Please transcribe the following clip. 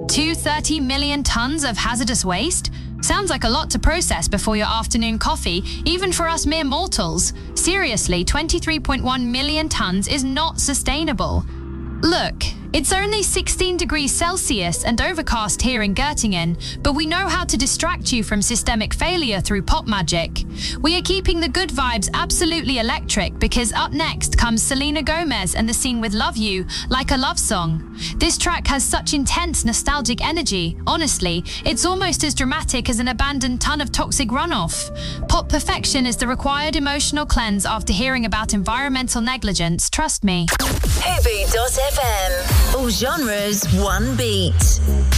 230 million tons of hazardous waste? Sounds like a lot to process before your afternoon coffee, even for us mere mortals. Seriously, 23.1 million tons is not sustainable. Look, it's only 16 degrees Celsius and overcast here in Göttingen, but we know how to distract you from systemic failure through pop magic. We are keeping the good vibes absolutely electric because up next comes Selena Gomez and the scene with Love You, Like a Love Song. This track has such intense nostalgic energy. Honestly, it's almost as dramatic as an abandoned ton of toxic runoff. Pop perfection is the required emotional cleanse after hearing about environmental negligence, trust me. Heavy.fm. All genres, one beat.